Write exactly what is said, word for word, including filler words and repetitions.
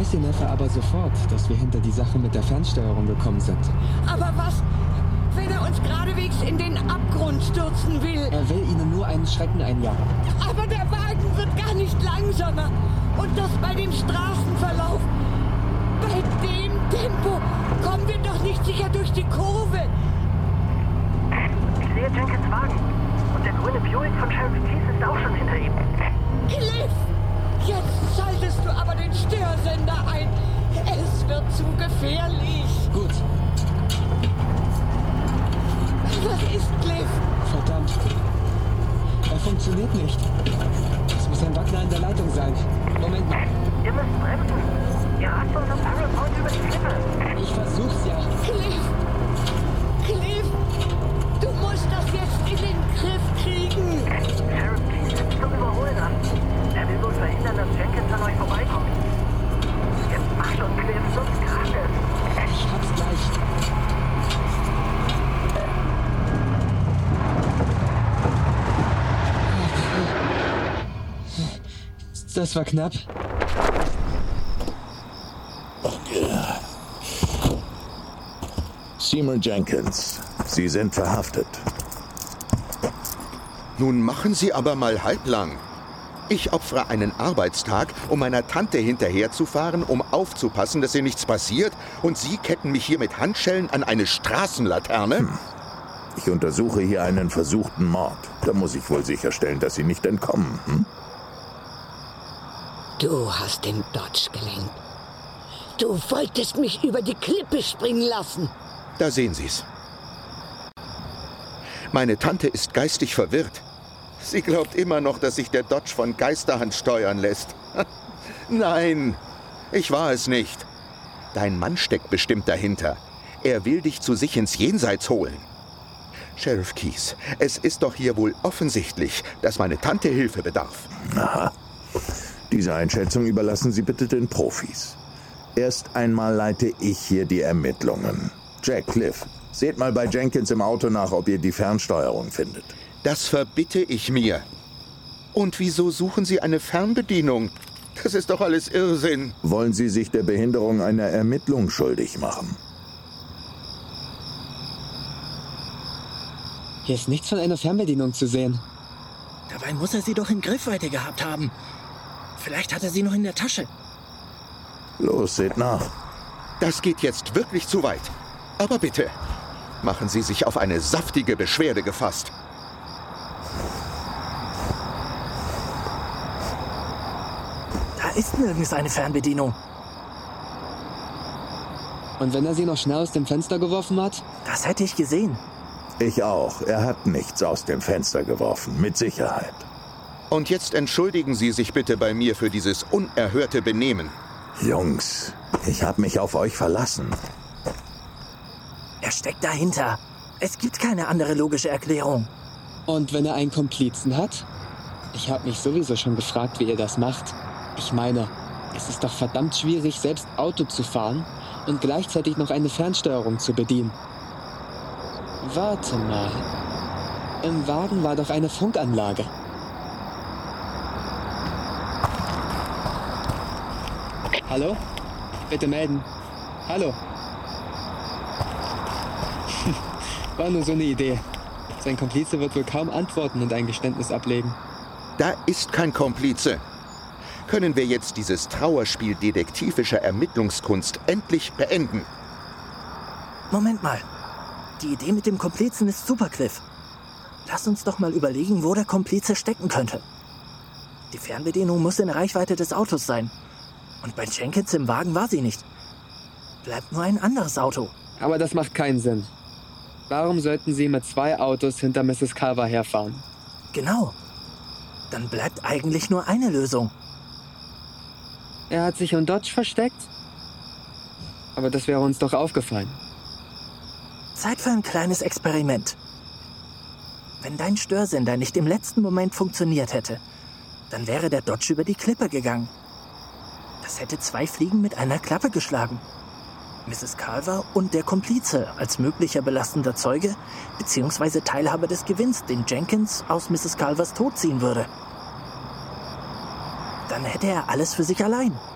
weiß Ihr Neffe aber sofort, dass wir hinter die Sache mit der Fernsteuerung gekommen sind. Aber was, wenn er uns geradewegs in den Abgrund stürzen will? Er will Ihnen nur einen Schrecken einjagen. Aber der Wagen wird gar nicht langsamer. Und das bei dem Straßenverlauf. Bei dem Tempo kommen wir doch nicht sicher durch die Kurve. Ich sehe Jenkins Wagen. Und der grüne Buick von Sheriff Keys ist auch schon hinter ihm. Cliff! Jetzt schaltest du aber den Störsender ein. Es wird zu gefährlich. Gut. Was ist, Cliff? Verdammt. Er funktioniert nicht. Es muss ein Wagner in der Leitung sein. Moment mal. Ihr müsst bremsen. Ihr rast uns am Barrel Point über die Klippe. Ich versuch's ja. Cliff! Cliff! Du musst das jetzt in den Griff kriegen. Sheriff Keys setzt zum Überholen an. Er will wohl verhindern, dass Jenkins an euch vorbeikommt. Jetzt mach schon, Cliff, sonst kracht es. Ich hab's gleich. Das war knapp. Seymour Jenkins, Sie sind verhaftet. Nun machen Sie aber mal halblang. Ich opfere einen Arbeitstag, um meiner Tante hinterherzufahren, um aufzupassen, dass ihr nichts passiert, und Sie ketten mich hier mit Handschellen an eine Straßenlaterne? Hm. Ich untersuche hier einen versuchten Mord. Da muss ich wohl sicherstellen, dass Sie nicht entkommen. Hm? Du hast den Dodge gelenkt. Du wolltest mich über die Klippe springen lassen. Da sehen Sie's. Meine Tante ist geistig verwirrt. Sie glaubt immer noch, dass sich der Dodge von Geisterhand steuern lässt. Nein, ich war es nicht. Dein Mann steckt bestimmt dahinter. Er will dich zu sich ins Jenseits holen. Sheriff Keys, es ist doch hier wohl offensichtlich, dass meine Tante Hilfe bedarf. Aha. Diese Einschätzung überlassen Sie bitte den Profis. Erst einmal leite ich hier die Ermittlungen. Jack, Cliff, seht mal bei Jenkins im Auto nach, ob ihr die Fernsteuerung findet. Das verbitte ich mir. Und wieso suchen Sie eine Fernbedienung? Das ist doch alles Irrsinn. Wollen Sie sich der Behinderung einer Ermittlung schuldig machen? Hier ist nichts von einer Fernbedienung zu sehen. Dabei muss er sie doch in Griffweite gehabt haben. Vielleicht hat er sie noch in der Tasche. Los, seht nach. Das geht jetzt wirklich zu weit. Aber bitte, machen Sie sich auf eine saftige Beschwerde gefasst. Da ist nirgends eine Fernbedienung. Und wenn er sie noch schnell aus dem Fenster geworfen hat? Das hätte ich gesehen. Ich auch. Er hat nichts aus dem Fenster geworfen, mit Sicherheit. Und jetzt entschuldigen Sie sich bitte bei mir für dieses unerhörte Benehmen. Jungs, ich habe mich auf euch verlassen. Er steckt dahinter. Es gibt keine andere logische Erklärung. Und wenn er einen Komplizen hat? Ich habe mich sowieso schon gefragt, wie ihr das macht. Ich meine, es ist doch verdammt schwierig, selbst Auto zu fahren und gleichzeitig noch eine Fernsteuerung zu bedienen. Warte mal. Im Wagen war doch eine Funkanlage. Hallo? Bitte melden. Hallo? War nur so eine Idee. Sein Komplize wird wohl kaum antworten und ein Geständnis ablegen. Da ist kein Komplize. Können wir jetzt dieses Trauerspiel detektivischer Ermittlungskunst endlich beenden? Moment mal. Die Idee mit dem Komplizen ist super, Cliff. Lass uns doch mal überlegen, wo der Komplize stecken könnte. Die Fernbedienung muss in Reichweite des Autos sein. Und bei Jenkins im Wagen war sie nicht. Bleibt nur ein anderes Auto. Aber das macht keinen Sinn. Warum sollten Sie mit zwei Autos hinter Misses Carver herfahren? Genau. Dann bleibt eigentlich nur eine Lösung. Er hat sich im Dodge versteckt? Aber das wäre uns doch aufgefallen. Zeit für ein kleines Experiment. Wenn dein Störsender nicht im letzten Moment funktioniert hätte, dann wäre der Dodge über die Klippe gegangen. Das hätte zwei Fliegen mit einer Klappe geschlagen. Misses Carver und der Komplize als möglicher belastender Zeuge bzw. Teilhaber des Gewinns, den Jenkins aus Misses Carvers Tod ziehen würde. Dann hätte er alles für sich allein.